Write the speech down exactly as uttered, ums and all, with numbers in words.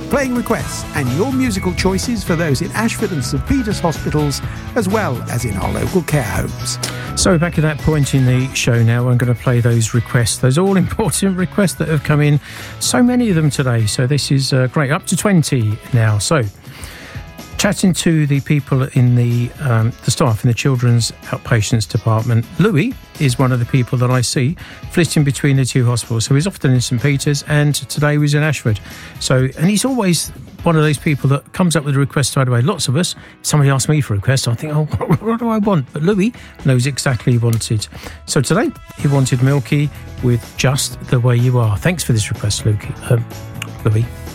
playing requests and your musical choices for those in Ashford and St Peter's hospitals, as well as in our local care homes. So back at that point in the show now, I'm going to play those requests, those all-important requests that have come in. So many of them today, so this is uh, great. Up to twenty now. So, chatting to the people in the um, the staff in the Children's Outpatients Department, Louis is one of the people that I see flitting between the two hospitals. So he's often in St Peter's, and today he was in Ashford. So, and he's always one of those people that comes up with a request straight away. Lots of us, somebody asks me for a request, I think, oh, what do I want? But Louis knows exactly what he wanted. So today he wanted Milky with Just the Way You Are. Thanks for this request, Louis. Um, Louis.